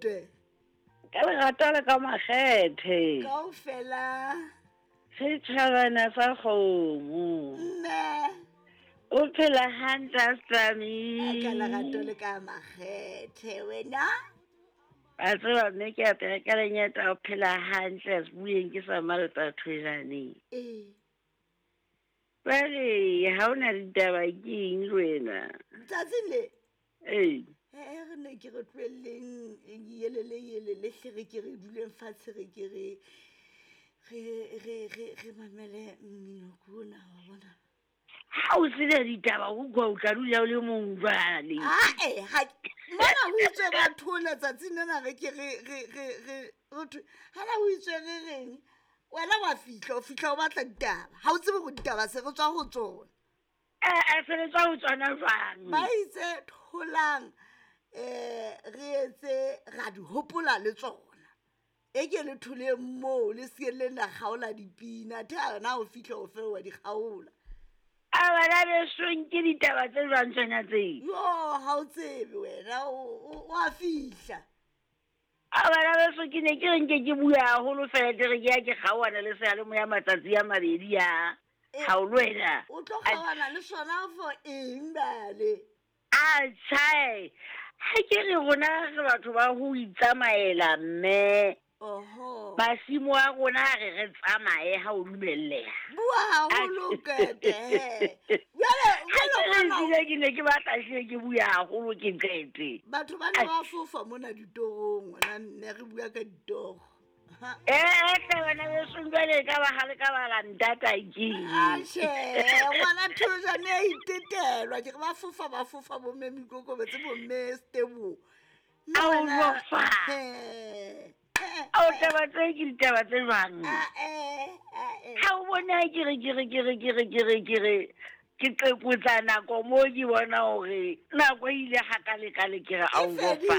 makgethe ka lerato le ka makgethe kaofela setšhabana sa kgomo mme o phela hantle ka Slami lerato le ka makgethe wena a tseba mme ke apere ka lenyata o phela hantle se bueng ke sa maleta thwelane jwale ha o na ditaba ke eng le wena tsatsing le ee re ne ke re tlohelleng yelele hle ke re duleng fatshe re ke re mamele mmino kuna wa bona ha o sena ditaba go kwa o tla dula o le mong jwale mona o itse batho letsatsing lena re ke re hana o itse re reng wena wa fihla o batla ditaba ha o tsebe go ditaba se re tswa go tsona se re tswa go tsona jwang ba itse tholang re etse ra di hopola le tsona e ke le thole mo le se le na kgaola dipina tha na o fihla o fe wa di kgaola a bana be sweng ke ditaba tse jwang tsona tse yo ha o tsebe wena o a fihla a bana be so ke ne ke reng ke bua haholo fela ke re ke ya ke kgaoana le se le mo ya matsatsi ya mabedi ya ha o lwena o tlo kgaoana le sona for eng bale a tshai ha ke re rona re batho ba ho itsamaela mme masimo a rona re tsamaye ha o dumelleha bua haholo kete jwale ke ne ke batla ke bua haholo ke qete batho ba ne ba fofa mona ditorong wena ne re bua ka ditoro wena be sungele ka ba hale ka ba la ntata ke ngwana thojane a itetelwa ke ba fofa bo mme mikoko betse bo mme stebo o taba tse ke ditaba tse jwang ha o bona ke qepotsa nako mo ke bona hore nako ile hakale ke re a o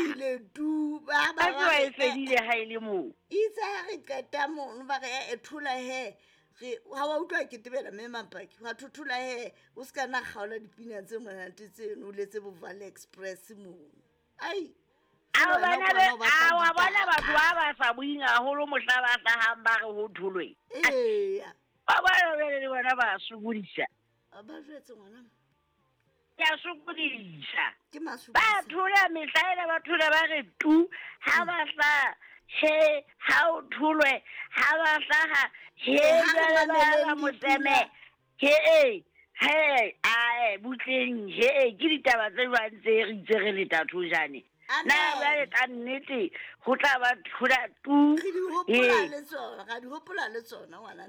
fa e fedile ha ile mo itse re qeta mono ba re thola he ha wa utlwa ke tebela mme Mapaki wa thothula he o se kana kgaola dipina tse monate tseno o letse bo Valley Express mo ai wa bona batho ba sa buing haholo mohla ba hlahang ba re ho tholwe ba bona le bona ba sokodisa ba jwetse ngwana ya sokodisa ke masukisa ba thola mehlaela ba thola ba re tu ha ba hla he ha o tholwe ha ba hlaha he ba motseme he butleng he ke ditaba tse jwang tse re itse re le tathojane na ba ka nnete ho tla ba thola tu ga di hopola le tsona ngwana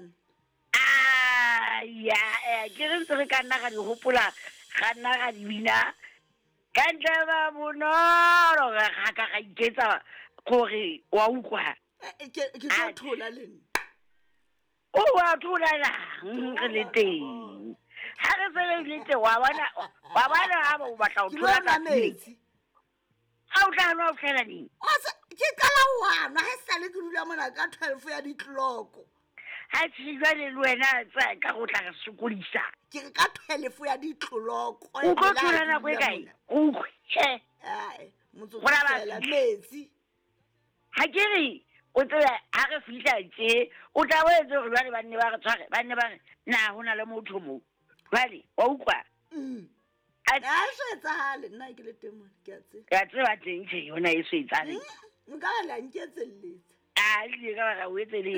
ke re ntse re ka nna ga di hopola ga nna ga di bina ka ntle ba bonolo ga ka iketsa gore wa utlwa ke tlo thola le nna o wa thola lang re le teng ha re se le teng wa bona ha ba o batla o thola ka metsi ha o tla no fela ni ke kala wana ha sa le ke dula mona ka 12 ya ditloko ha tshijwa le wena tsa ka go tla sokodisa ke ka 12 ya ditloko o go thola na kwe kae o che motho la metsi ha ke re o tsela ha re fihla tse o tla wetse gore ba ne ba re tshware ba ne ba na hona le motho mo bale wa ukwa a swetsale nna ke le temo ke a tse ya tseba teng tse yona e swetsale nka la nketselletse le ka ba wetse le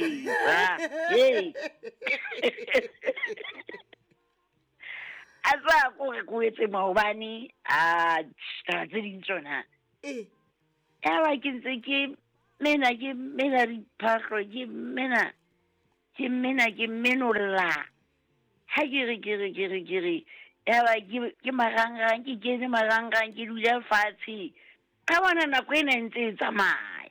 asa go etse maobane taba tse ding tsona ba ke ntse ke mena di phahlo ke menolla ha ke re ke marangrang ke kene marangrang ke dula fatshe ka bona nako ena ntse e tsamaya